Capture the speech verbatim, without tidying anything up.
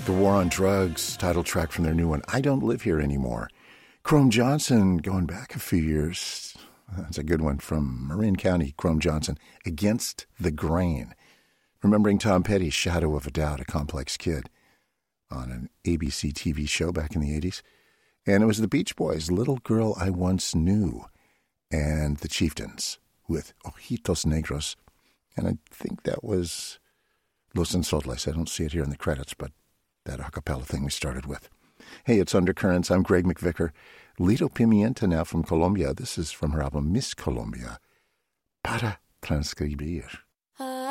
The War on Drugs, title track from their new one, I Don't Live Here Anymore. Chrome Johnson, going back a few years. That's a good one from Marin County, Chrome Johnson, Against the Grain. Remembering Tom Petty's Shadow of a Doubt, a complex kid, on an A B C T V show back in the eighties. And it was the Beach Boys, Little Girl I Once Knew, and the Chieftains with Ojitos Negros. And I think that was Los Insoles. I don't see it here in the credits, but that a cappella thing we started with. Hey, it's Undercurrents. I'm Greg McVicker. Lido Pimienta now from Colombia. This is from her album Miss Colombia. Para transcribir.